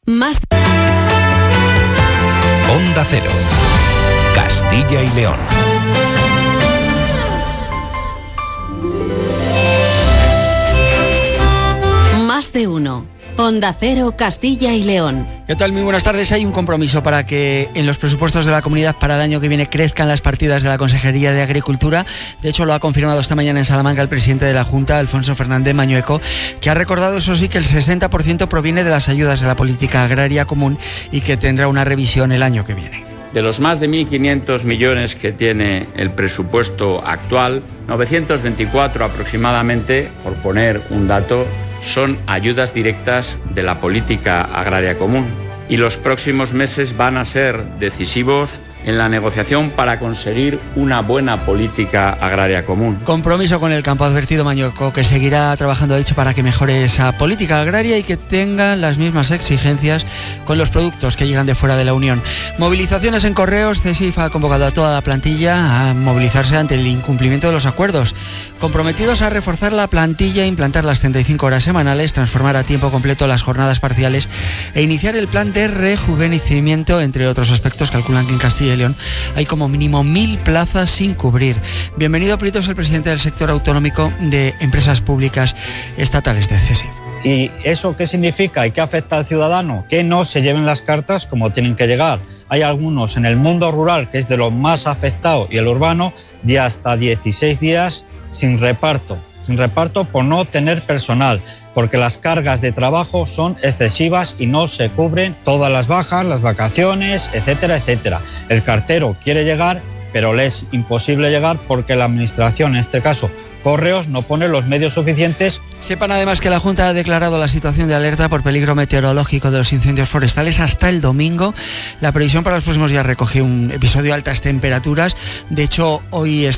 Más. Onda Cero, Castilla y León. Más de uno. Onda Cero, Castilla y León. ¿Qué tal? Muy buenas tardes. Hay un compromiso para que en los presupuestos de la comunidad para el año que viene crezcan las partidas de la Consejería de Agricultura. De hecho, lo ha confirmado esta mañana en Salamanca el presidente de la Junta, Alfonso Fernández Mañueco, que ha recordado, eso sí, que el 60% proviene de las ayudas de la política agraria común y que tendrá una revisión el año que viene. De los más de 1.500 millones que tiene el presupuesto actual, 924 aproximadamente, por poner un dato, son ayudas directas de la política agraria común. Y los próximos meses van a ser decisivos en la negociación para conseguir una buena política agraria común. Compromiso con el campo, ha advertido Mañueco, que seguirá trabajando, de hecho, para que mejore esa política agraria y que tenga las mismas exigencias con los productos que llegan de fuera de la Unión. Movilizaciones en Correos. CESIF ha convocado a toda la plantilla a movilizarse ante el incumplimiento de los acuerdos. Comprometidos a reforzar la plantilla, implantar las 35 horas semanales, transformar a tiempo completo las jornadas parciales e iniciar el plan de rejuvenecimiento, entre otros aspectos. Calculan que en Castilla y León hay como mínimo 1.000 plazas sin cubrir. Bienvenido, Prieto, es el presidente del sector autonómico de empresas públicas estatales de CESIF. ¿Y eso qué significa y qué afecta al ciudadano? Que no se lleven las cartas como tienen que llegar. Hay algunos en el mundo rural, que es de los más afectados, y el urbano, de hasta 16 días sin reparto por no tener personal, porque las cargas de trabajo son excesivas y no se cubren todas las bajas, las vacaciones, etcétera, etcétera. El cartero quiere llegar, pero le es imposible llegar porque la administración, en este caso Correos, no pone los medios suficientes. Sepan además que la Junta ha declarado la situación de alerta por peligro meteorológico de los incendios forestales hasta el domingo. La previsión para los próximos días recoge un episodio de altas temperaturas. De hecho, hoy